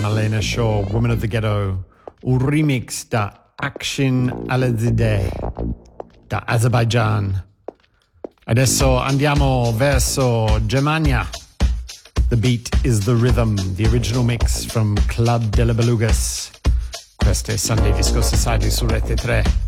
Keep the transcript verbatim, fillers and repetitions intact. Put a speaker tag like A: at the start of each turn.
A: Elena Shaw, Woman of the Ghetto, un remix da Action Alazadeh, da Azerbaijan. Adesso andiamo verso Germania. The beat is the rhythm, the original mix from Club de la Belugas. Questo è Sunday Disco Society su Rete tre.